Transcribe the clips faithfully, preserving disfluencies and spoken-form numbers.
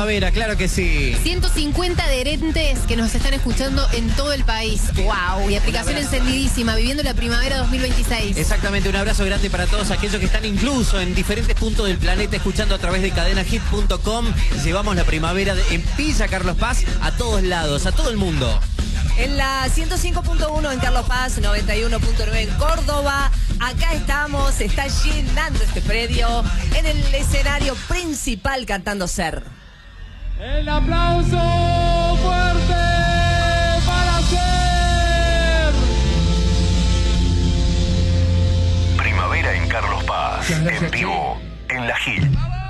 primavera, claro que sí. ciento cincuenta adherentes que nos están escuchando en todo el país. ¡Wow! Y aplicación encendidísima, viviendo la primavera dos mil veintiséis. Exactamente, un abrazo grande para todos aquellos que están incluso en diferentes puntos del planeta escuchando a través de cadena hit punto com. Llevamos la primavera de, en Villa Carlos Paz a todos lados, a todo el mundo. En la ciento cinco punto uno en Carlos Paz, noventa y uno punto nueve en Córdoba. Acá estamos, se está llenando este predio en el escenario principal cantando Ser. El aplauso fuerte para Ser. Primavera en Carlos Paz, en vivo, en La Gil.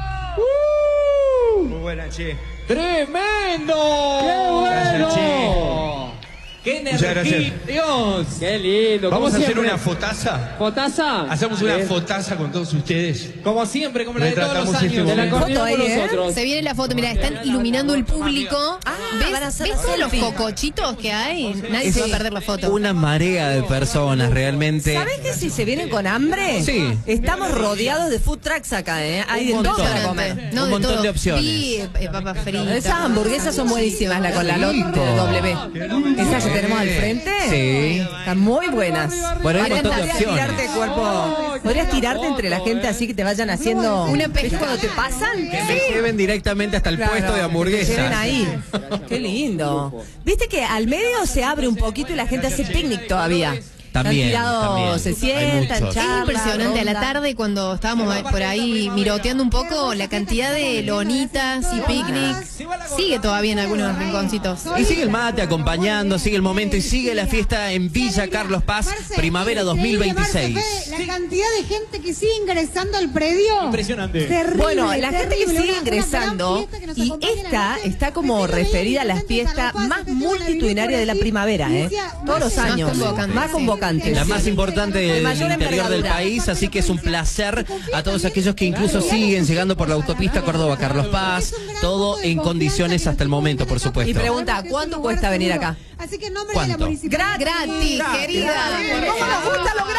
Uh, Muy buena, che. ¡Tremendo! ¡Qué bueno! Gracias, che. ¡Qué Muchas energía! gracias. ¡Dios! ¡Qué lindo! Vamos a hacer siempre. una fotaza. ¿Fotaza? Hacemos Dale. una fotaza con todos ustedes. Como siempre, como la de todos los Retratamos este años. De la momento. coordinamos Foto ahí, ¿eh? nosotros. Se viene la foto, mira, están iluminando el público. Ah, ¿Ves, van a hacer ¿ves la todos los selfie. cocochitos que hay? Nadie se va a perder la foto. Una marea de personas, realmente. ¿Sabés que si se vienen con hambre? Sí. Estamos rodeados de food trucks acá, ¿eh? Hay de Un todo montón. para comer. No, Un de montón todo. de opciones. Vi eh, papas fritas. Esas hamburguesas son buenísimas, la con la Rico. W. Esas que tenemos al frente. Sí. Están muy buenas. Bueno, hay un montón de Podrías opciones. tirarte cuerpo. Podrías tirarte entre la gente así que te vayan haciendo. Una ¿Viste pesca. cuando te pasan? Que me lleven direcamente hasta el Claro, puesto de que te hamburguesas. lleven ahí. Qué lindo. Viste que al medio se abre un poquito y la gente hace picnic todavía. También, Están tirados, también. se Hay sientan, muchos. charlan, Es impresionante, a la ronda. tarde cuando estábamos por ahí miroteando un poco, la cantidad de lonitas y picnics sigue todavía en algunos rinconcitos. Y sigue el mate acompañando, sigue el momento y sigue la fiesta en Villa Carlos Paz, primavera dos mil veintiséis. La cantidad de gente que sigue ingresando al predio. Impresionante. Terrible, Bueno, la gente que terrible, sigue una- una gran ingresando fiesta que nos y acompaña en la esta noche. está como Vecino referida a la veinte, fiesta Carlos Paz, más festejan el multitudinaria de la vivir por primavera, ¿eh? Inicia Todos los más años. convocante, Más sí. convocantes. La más importante De del mayor interior del envergadura. país, así que es un placer a todos aquellos que incluso siguen llegando por la autopista Córdoba-Carlos Paz, todo en condiciones hasta el momento, por Y supuesto. pregunta, ¿cuánto cuesta venir acá? Así que en nombre ¿Cuánto? de la municipalidad. Gratis, querida. ¿Cómo nos gusta lo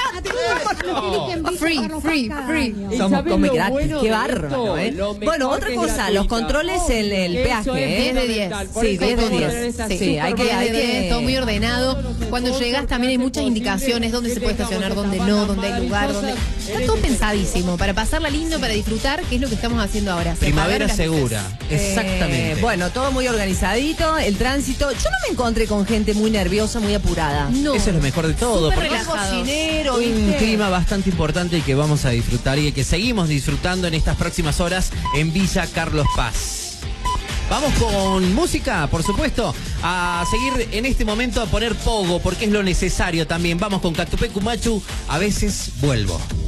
gratis? Free, free, free. Somos ¿Sabés come lo gratis, bueno qué de bárbaro, esto? ¿eh? Lo mejor Bueno, otra que es cosa, gratuita. los controles en el Eso peaje, es ¿eh? diez de diez. Por Sí, eso diez de hay diez. controles así, Sí, hay que- diez de hay diez, que- todo muy ordenado. Cuando llegas también hay muchas indicaciones, dónde se puede estacionar, dónde no, dónde hay lugar, dónde... Está todo pensadísimo, para pasarla lindo, para disfrutar, que es lo que estamos haciendo ahora. Primavera Separar las segura, exactamente. Eh, bueno, todo muy organizadito, el tránsito. Yo no me encontré con gente muy nerviosa, muy apurada. luces. No. Eso es lo mejor de todo. Súper porque relajados. Cocinero, un ¿viste? clima bastante importante y que vamos a disfrutar y que seguimos disfrutando en estas próximas horas en Villa Carlos Paz. Vamos con música, por supuesto, a seguir en este momento a poner pogo, porque es lo necesario también. Vamos con Catupecu Machu, a veces vuelvo.